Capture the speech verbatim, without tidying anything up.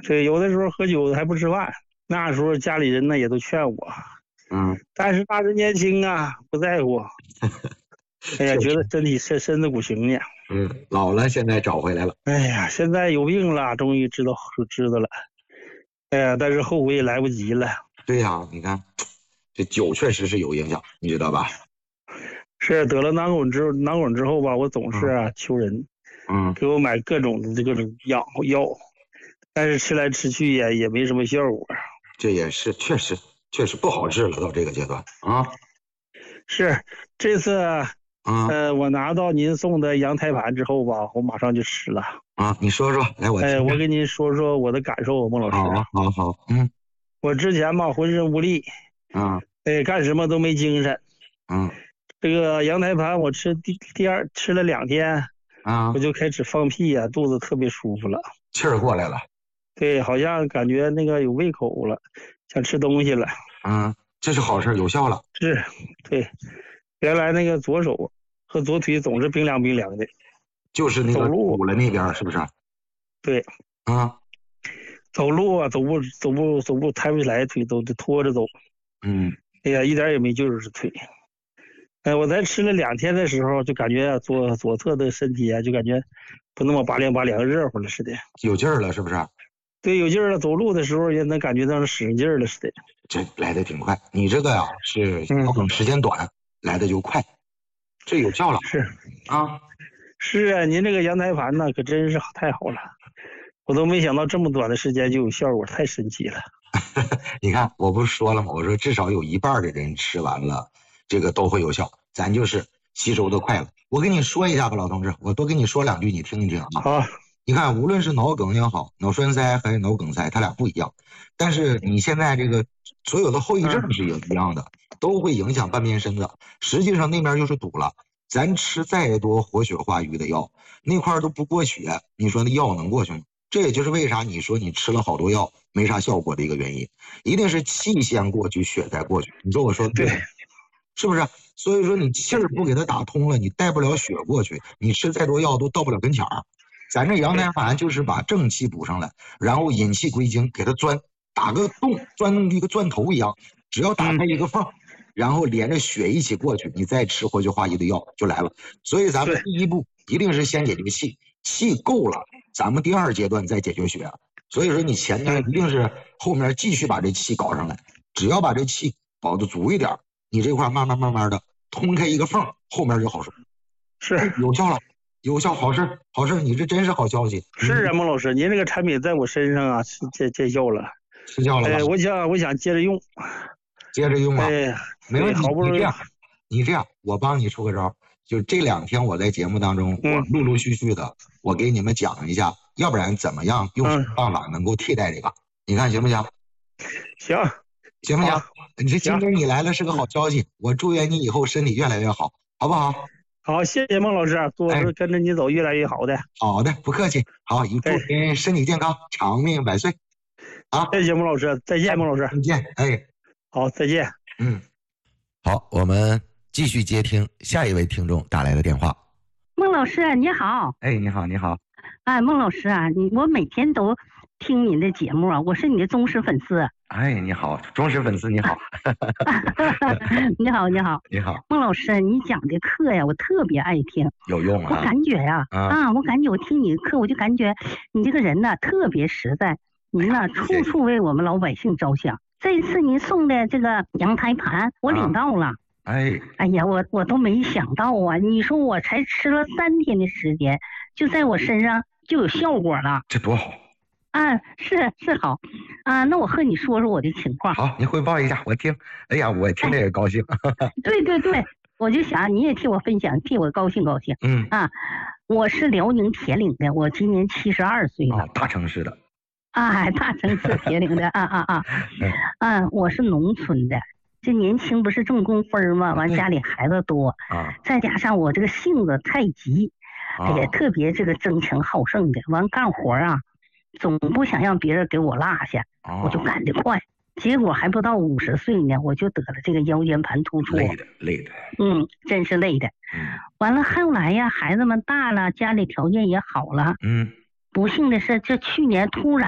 对，有的时候喝酒还不吃饭，那时候家里人呢也都劝我， 嗯， 但是那时年轻啊，不在乎。哎呀，觉得身体身身子骨行呢。 嗯，老了现在找回来了。 哎呀，现在有病了，终于知道知道了。哎呀，但是后悔也来不及了。 对呀、啊，你看，这酒确实是有影响，你知道吧？ 是得了囊肿之囊肿之后吧，我总是啊、嗯、求人， 嗯， 给我买各种的这个药药，但是吃来吃去也也没什么效果。 这也是确实确实不好治了，到这个阶段啊。 是这次。 啊， 呃，我拿到您送的羊胎盘之后吧，我马上就吃了。 啊，你说说，来我听听。 哎，我跟您说说我的感受，孟老师。 好，好，好，嗯。 我之前吧浑身无力， 啊， 哎，干什么都没精神。 嗯。 这个羊胎盘我吃第第二吃了两天， 啊， 我就开始放屁呀、啊，肚子特别舒服了， 气儿过来了。 对，好像感觉那个有胃口了，想吃东西了。 嗯，这是好事，有效了。 是，对，原来那个左手和左腿总是冰凉冰凉的， 就是那个走路堵了那边，是不是？ 对， 啊， 走路啊，走步走步走步抬不起来，腿都得拖着走。 嗯， 哎呀，一点也没劲儿，是腿。哎，我才吃了两天的时候，就感觉左左侧的身体啊，就感觉不那么拔凉拔凉、热乎了似的， 有劲儿了，是不是？ 对，有劲儿了。走路的时候也能感觉到使劲儿了似的。 这来的挺快，你这个呀、啊、是调整时间短，嗯、来的就快，这有效了。 是啊， 是啊，您这个羊胎盘呢，可真是太好了，我都没想到这么短的时间就有效果，太神奇了。 你看，我不是说了吗？我说至少有一半的人吃完了，这个都会有效，咱就是吸收的快了。我跟你说一下吧，老同志，我多跟你说两句，你听一听啊。 好， 你看，无论是脑梗也好，脑栓塞还是脑梗塞，它俩不一样。但是你现在这个所有的后遗症是一样的，都会影响半边身子。实际上那边就是堵了，咱吃再多活血化瘀的药，那块都不过血，你说那药能过去吗？这也就是为啥你说你吃了好多药没啥效果的一个原因，一定是气先过去，血再过去。你说我说对，是不是？所以说你气儿不给它打通了，你带不了血过去，你吃再多药都到不了跟前儿。咱这羊胎盘就是把正气补上来，然后引气归经，给它钻打个洞，钻一个钻头一样，只要打开一个缝，嗯、然后连着血一起过去，你再吃活血化瘀的药就来了。所以咱们第一步一定是先解决气，气够了，咱们第二阶段再解决血。所以说你前面一定是后面继续把这气搞上来，只要把这气保得足一点，你这块慢慢慢慢的通开一个缝，后面就好说， 是有效了。有效，好事，好事！你这真是好消息。 是啊，孟老师，您这个产品在我身上啊，见见效了， 见效了吧？ 哎，我想，我想接着用， 接着用吧。 哎， 没问题。 好不容易， 你这样，你这样，我帮你出个招，就这两天我在节目当中， 嗯、 我陆陆续续的，我给你们讲一下，要不然怎么样用什么办法能够替代这个？嗯、你看行不行？ 行， 行不行？你这今天你来了是个好消息，我祝愿你以后身体越来越好，好不好？ 好，谢谢孟老师，我是跟着你走，越来越好的。 哎、好的，不客气。好，祝您身体健康，长命百岁。好， 谢谢孟老师，再见，孟老师， 再见。哎， 好，再见。 嗯，好，我们继续接听下一位听众打来的电话。 孟老师，你好。 哎，你好，你好。 哎，孟老师啊，你我每天都听您的节目啊，我是你的忠实粉丝。 哎，你好，忠实粉丝，你好。 你好，你好， 你好， 孟老师，你讲的课呀，我特别爱听， 有用啊。 我感觉呀，啊，啊我感觉我听你的课，我就感觉你这个人呢特别实在，您呢、哎、处处为我们老百姓着想。这次您送的这个羊胎盘，我领到了。啊、 哎， 哎呀，我我都没想到啊！你说我才吃了三天的时间，就在我身上就有效果了， 这多好！ 啊，是是好，啊，那我和你说说我的情况。 好，你汇报一下，我听。哎呀，我听着也高兴。 哎、对对对，我就想你也替我分享，替我高兴高兴。 嗯啊，我是辽宁铁岭的，我今年七十二岁了、 哦。大城市的。 啊，大城市铁岭的啊啊啊！嗯、啊，我是农村的。这年轻不是正宫分吗？完家里孩子多啊， 再加上我这个性子太急，哎呀，特别这个争强好胜的，完干活啊，总不想让别人给我落下，我就干得快。结果还不到五十岁呢，我就得了这个腰间盘突出， 累的累的， 嗯，真是累的。 嗯， 完了后来呀，孩子们大了，家里条件也好了， 嗯， 不幸的是，这去年突然。